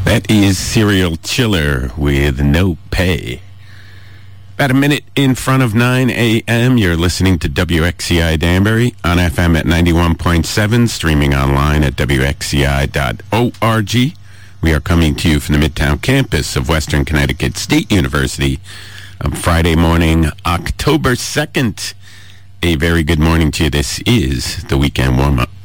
That is Serial Chiller with No Pay. About a minute in front of 9 a.m., you're listening to WXCI Danbury on FM at 91.7, streaming online at WXCI.org. We are coming to you from the Midtown campus of Western Connecticut State University on Friday morning, October 2nd. A very good morning to you. This is the Weekend Warm-Up.